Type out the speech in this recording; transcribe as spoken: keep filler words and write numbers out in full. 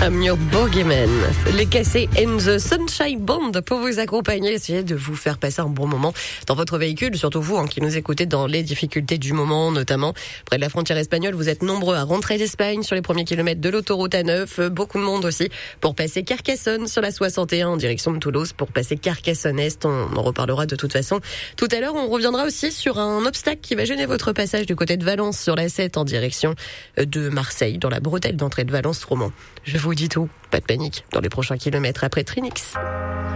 I'm your boogeyman. Les Cassés and the Sunshine Band pour vous accompagner, essayer de vous faire passer un bon moment dans votre véhicule, surtout vous hein, qui nous écoutez dans les difficultés du moment, notamment près de la frontière espagnole. Vous êtes nombreux à rentrer d'Espagne sur les premiers kilomètres de l'autoroute A neuf. Beaucoup de monde aussi pour passer Carcassonne sur la soixante et un en direction de Toulouse, pour passer Carcassonne-Est. On en reparlera de toute façon tout à l'heure. On reviendra aussi sur un obstacle qui va gêner votre passage du côté de Valence sur la sept en direction de Marseille, dans la bretelle d'entrée de Valence-Roman. Je vous dis tout, pas de panique, dans les prochains kilomètres après Trinix.